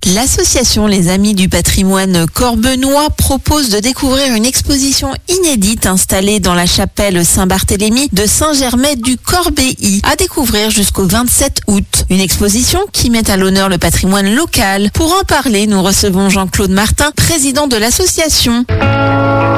L'association Les Amis du patrimoine corbenois propose de découvrir une exposition inédite installée dans la chapelle Saint-Barthélemy de Saint-Germain-du-Corbéi, à découvrir jusqu'au 27 août. Une exposition qui met à l'honneur le patrimoine local. Pour en parler, nous recevons Jean-Claude Martin, président de l'association.